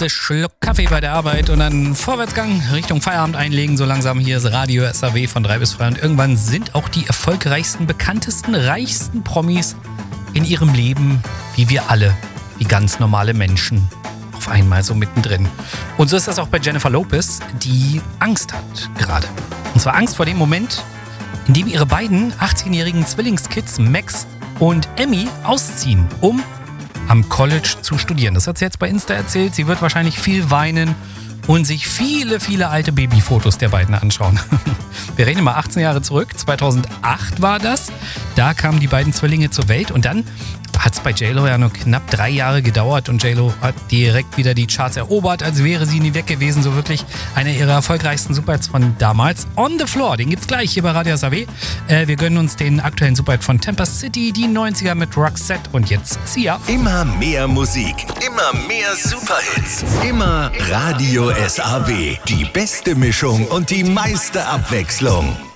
letzte Schluck Kaffee bei der Arbeit und dann Vorwärtsgang Richtung Feierabend einlegen. So langsam hier ist Radio SAW von 3 bis 3 und irgendwann sind auch die erfolgreichsten, bekanntesten, reichsten Promis in ihrem Leben, wie wir alle, wie ganz normale Menschen, auf einmal so mittendrin. Und so ist das auch bei Jennifer Lopez, die Angst hat gerade. Und zwar Angst vor dem Moment, in dem ihre beiden 18-jährigen Zwillingskids Max und Emmy ausziehen, um am College zu studieren. Das hat sie jetzt bei Insta erzählt. Sie wird wahrscheinlich viel weinen und sich viele, viele alte Babyfotos der beiden anschauen. Wir reden mal 18 Jahre zurück. 2008 war das. Da kamen die beiden Zwillinge zur Welt und dann hat es bei J.Lo ja nur knapp 3 Jahre gedauert und J.Lo hat direkt wieder die Charts erobert, als wäre sie nie weg gewesen. So wirklich einer ihrer erfolgreichsten Superhits von damals. On the Floor, den gibt's gleich hier bei Radio SAW. Wir gönnen uns den aktuellen Superhit von Tampa City, die 90er mit Roxette und jetzt Sia. Immer mehr Musik, immer mehr Superhits, immer Radio SAW. Die beste Mischung und die meiste Abwechslung.